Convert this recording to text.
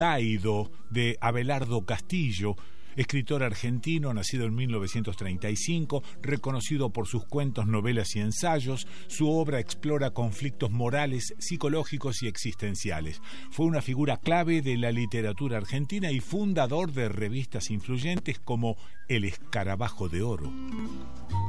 Taido, de Abelardo Castillo, escritor argentino nacido en 1935, reconocido por sus cuentos, novelas y ensayos. Su obra explora conflictos morales, psicológicos y existenciales. Fue una figura clave de la literatura argentina y fundador de revistas influyentes como El Escarabajo de Oro.